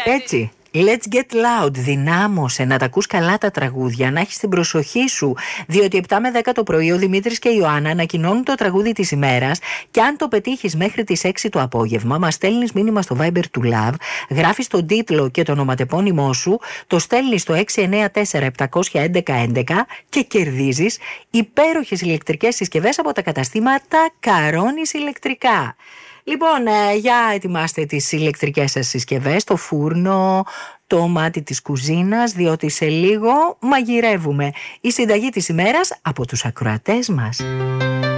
Έτσι. Let's get loud, δυνάμωσε, να τα ακούς καλά τα τραγούδια, να έχεις την προσοχή σου, διότι 7 με 10 το πρωί ο Δημήτρης και η Ιωάννα ανακοινώνουν το τραγούδι της ημέρας και αν το πετύχεις μέχρι τις 6 το απόγευμα, μας στέλνεις μήνυμα στο Viber του Love, γράφεις τον τίτλο και το ονοματεπώνυμό σου, το στέλνεις στο 694-711-11 και κερδίζεις υπέροχες ηλεκτρικές συσκευές από τα καταστήματα Καρόνης Ηλεκτρικά. Λοιπόν, για ετοιμάστε τις ηλεκτρικές σας συσκευές, το φούρνο, το μάτι της κουζίνας, διότι σε λίγο μαγειρεύουμε. Η συνταγή της ημέρας από τους ακροατές μας.